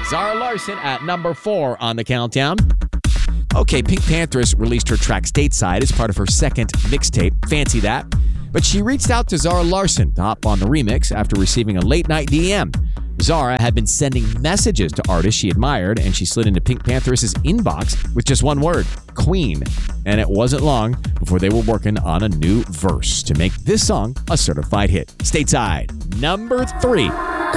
Zara Larsson at number 4 on the countdown. Okay, Pink Panthers released her track Stateside as part of her second mixtape, Fancy That. But she reached out to Zara Larsson to hop on the remix after receiving a late-night DM. Zara had been sending messages to artists she admired, and she slid into Pink Panthers' inbox with just one word, Queen. And it wasn't long before they were working on a new verse to make this song a certified hit. Stateside, number 3.